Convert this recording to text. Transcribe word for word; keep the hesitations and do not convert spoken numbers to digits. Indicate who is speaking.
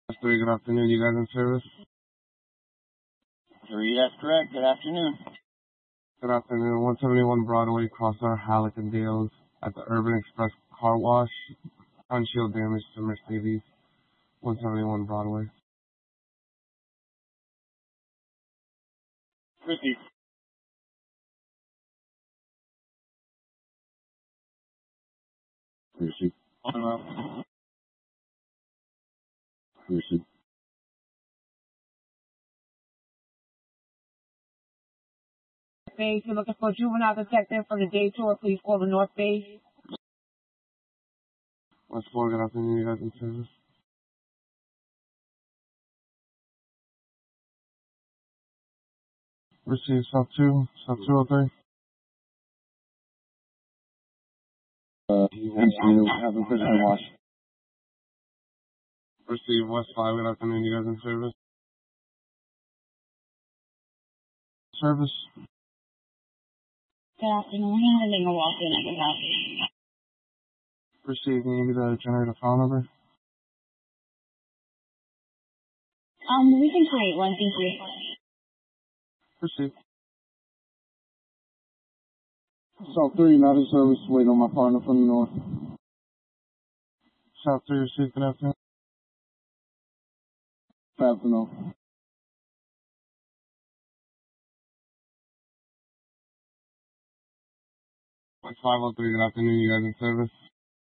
Speaker 1: Three, good afternoon. You guys in service?
Speaker 2: Three, that's correct. Good afternoon.
Speaker 1: Good afternoon. one seventy-one Broadway, Crossar, Halleck and Dales at the Urban Express Car Wash. Windshield damage to Mercedes. one seventy-one Broadway.
Speaker 2: Receive.
Speaker 1: Receive.
Speaker 2: Hello.
Speaker 1: Receive.
Speaker 3: Bay, if you're looking for a juvenile detective for the day tour, please call the North Bay.
Speaker 1: West four, good afternoon. You guys in service? Receive. South two, South two oh three.
Speaker 2: Uh, you have a prisoner watch.
Speaker 1: Receive. West five, good afternoon. You guys in service? Service.
Speaker 4: Good afternoon. We have a legal walk-in. I can help you.
Speaker 1: Receive. Can you give the generator file number?
Speaker 4: Um, we can create one. Thank you.
Speaker 1: Receive.
Speaker 2: South three, not in service. Wait on my partner from the north.
Speaker 1: South three, receive. Good afternoon.
Speaker 2: Fab to know.
Speaker 1: West five oh three, good afternoon. You guys in service?